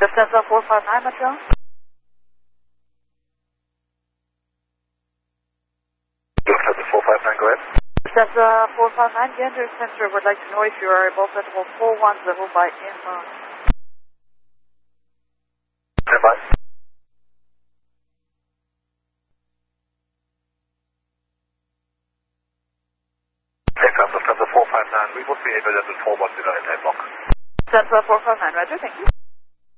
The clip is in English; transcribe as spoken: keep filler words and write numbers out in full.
Lufthansa four five nine, Montreal. Lufthansa four five nine, go ahead. Lufthansa four five nine, Gander Center would like to know if you are able to hold four one zero by inbound. Stand by. Lufthansa four five nine, we would be able to do four one zero in that block. Lufthansa four five nine, Roger, thank you.